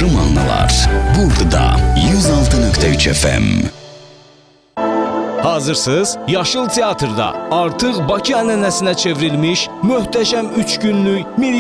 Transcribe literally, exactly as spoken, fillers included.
yaxşı mahnılar. Burada yüz altı nöqtə üç F M. Hazırsınız? Yaşıl Teatrda artıq Bakı ənənəsinə çevrilmiş möhtəşəm üç günlük